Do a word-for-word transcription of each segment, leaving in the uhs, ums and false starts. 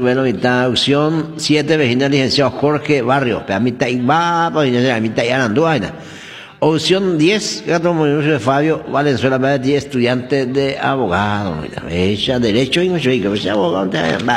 bueno, mitad opción siete, vecina licenciado Jorge Barrio, a mitad va, a mitad Arandúa. Opción diez, Gato Muñoz de Fabio Valenzuela, diez, estudiante de abogado. Ella derecho y no sé qué, pues abogado.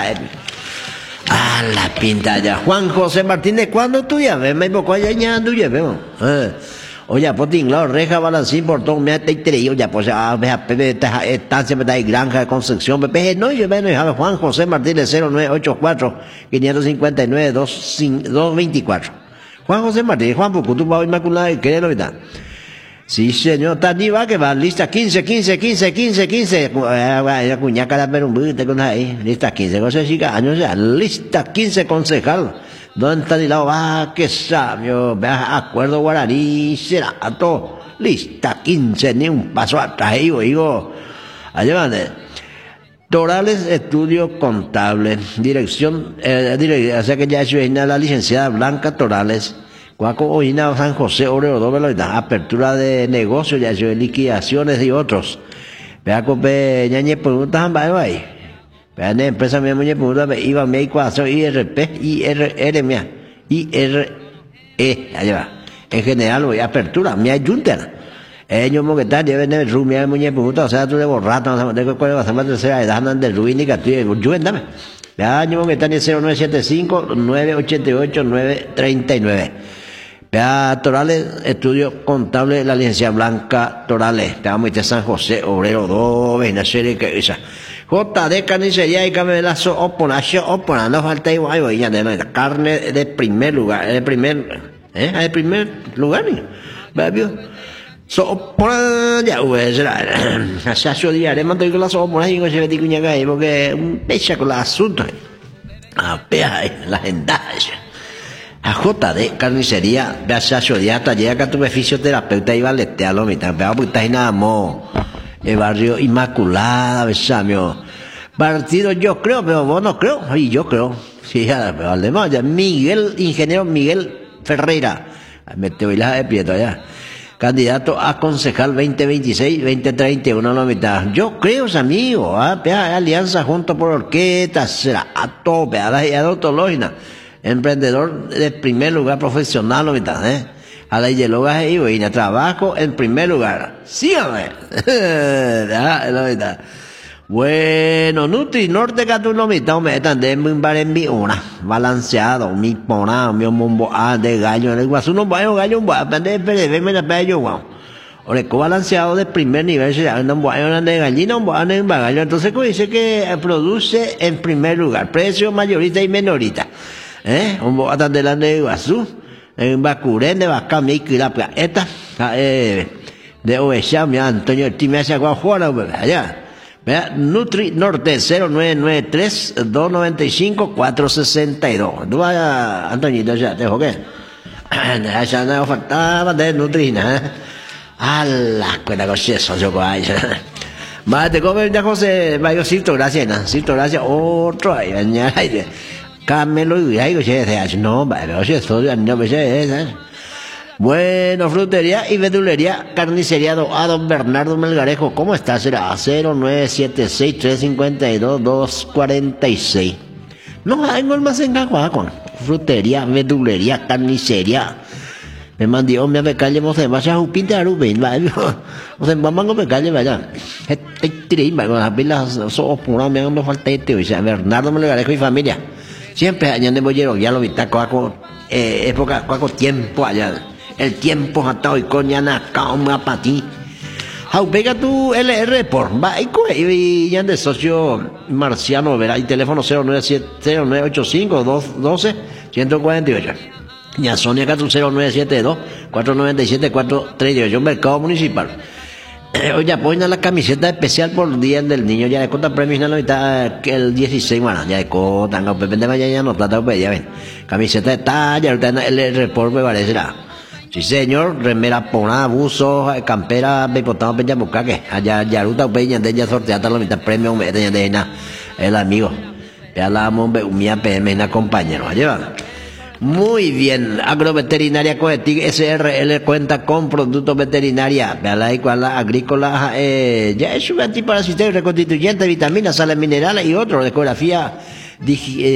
Ah, la pinta ya. Juan José Martínez, ¿cuándo estudias? Me invocó allá ya, tú ya, vemos. Oye, pues tinglado, reja, balancín, portón, me ha teído, ya, pues, a ver, pepe, estancia, me granja de Concepción, pepe, no, yo me no, Juan José Martínez, cero nueve ocho cuatro, cinco cinco nueve, dos veinticuatro. Juan José Martínez, Juan Pucutupa, Inmaculada, ¿qué es lo que está? Sí, señor, Tani va que va, lista quince, quince, quince, quince, quince, la cuñaca la perumbita con ahí, lista quince, no sé si años ya, lista quince, concejal. ¿Dónde está Dilao Vázquez Sabio? Acuerdo guaraní, será todo. Lista quince, ni un paso atrás, digo, digo. Allá van. Torales Estudio Contable, dirección, eh, direct, o sea que ya hecho la licenciada Blanca Torales, Cuaco Oina San José Obrero Doble, apertura de negocios, ya hecho liquidaciones y otros. Vea, cope, ñañe, preguntas, ahí. Vean, empresa mía, muñe, pregunta, iba a mi ecuación, I R P, I R R, mía, I R E, allá va. En general, voy a apertura, mi ayunta. Ellos, como que tal, deben de rumia, muñe, pregunta, o sea, tú de borrato, no sé cuál va a ser la tercera edad, andan de ruin y que tú, dame. Ya, año, como que tal, cero nueve siete cinco, nueve ocho ocho, nueve tres nueve. Vea, Torales, estudio contable, la licenciada Blanca Torales, te vamos a San José, Obrero, dos, ven a serie que esa. J D Carnicería y Camelazo Oponacio Opona, no falta igual, voy a de carne de primer lugar, de primer, ¿eh? De primer lugar, ¿vio? So Opona, ya, güey, será, hace ocho días, le mando con la Opona y con ese betico ñaga ahí, porque un pecha con los asuntos, a pea, la agenda, a J D Carnicería, ve hace ocho días, hasta llega que tu fisioterapeuta iba a letearlo, mitad, vea, pues está ahí nada más. El barrio Inmaculada, Besamio. Partido yo creo, pero vos no creo. Y yo creo. Sí, ya, pero además, ya, Miguel, ingeniero Miguel Ferreira. Me te voy la de Prieto allá. Candidato a concejal veinte veintiséis, veinte treinta y uno, la mitad. Yo creo, amigo, ¿ah? Alianza junto por orquesta, será a tope, a la odontológica. Emprendedor de primer lugar profesional, la mitad, ¿eh? A la ideóloga y bueno, trabajo en primer lugar. Sígame. Bueno, Nutri Norte Catuno mitad me están de mi bar en mi una. Balanceado, mi pona, mi mombo a de gallo. En el guasu no vaya gallo, un guapa de pere, me la pello, guau. Oreco balanceado de primer nivel, se llama un guayo de gallina, un guayo de gallo. Entonces, como dice que produce en primer lugar, precio mayorita y menorita. ¿Eh? Un guayo de la de guasu. En Bacurén de Bacami, que la esta, eh, de Ovecha, mi Antonio, me hace agua fuera, allá. Vea, Nutri Norte, cero nueve nueve tres, dos nueve cinco, cuatro seis dos. Tú vaya, Antonito, ya, te dejo que. Ya no faltaba de Nutrina, ¿eh? A la cuenta con eso, yo con ahí. Va, te come ya José, vaya, Cito, gracias, ¿no? Cito, gracias, otro ahí, añada, ahí. Camelo y algo se hace, no, pero si esto no me sé, bueno, frutería y verdulería, carnicería a don Bernardo Melgarejo, ¿cómo está? Será cero nueve siete seis, tres cinco dos, dos cuatro seis. No hay un almacén con frutería, verdulería, carnicería. Me mandó me me calle mo se vaya a pintar un bien, va. O sea, vamos a me calle vaya. Este tiré, va, con las pilas so pura me no falta este, o sea, Bernardo Melgarejo y familia. Siempre allá de Bollero, ya lo viste, cuaco, eh, época, cuaco tiempo allá. El tiempo hasta hoy con ya na calma para ti. Jau, pega tu L R por, va, y ya de socio marciano, verá, y teléfono cero nueve ocho cinco, dos uno dos, uno cuatro ocho. Ya Sonia acá tu cero nueve siete dos, cuatro nueve siete, cuatro tres ocho, mercado municipal. Oye, ponen la camiseta especial por el Día del Niño, ya de conta premios en la mitad que el dieciséis, bueno, ya de conta, no, pepe de mañana no plata, pues ya ven. Camiseta de talla, ahorita el report me parecerá. Sí, señor, remera ponada, buzo, campera, bepotado, peña bucaque, allá, ya, ruta, peña, de ya sorteada la mitad premio, me tenía de nada, el amigo. Ya la amo, mi A P M, una compañero, allá va. Muy bien, Agroveterinaria Coetic S R L cuenta con productos veterinaria, la iguala agrícola, eh, ya es un antiparasitario reconstituyente, vitaminas, sales minerales y otros, ecografía, digi, eh,